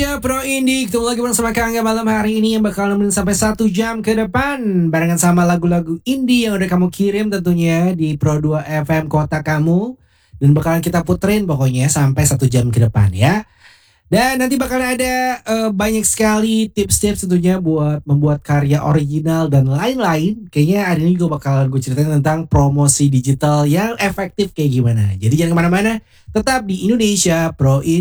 Indonesia Pro Indie. Ketemu lagi bersama Kang malam hari ini yang bakal nemenin sampai 1 jam ke depan. Barengan sama lagu-lagu indie yang udah kamu kirim tentunya di Pro 2 FM kota kamu. Dan bakalan kita puterin pokoknya sampai 1 jam ke depan ya. Dan nanti bakal ada banyak sekali tips-tips tentunya buat membuat karya original dan lain-lain. Kayaknya hari ini juga bakalan gue ceritain tentang promosi digital yang efektif kayak gimana. Jadi jangan kemana-mana, tetap di Indonesia Pro Indie.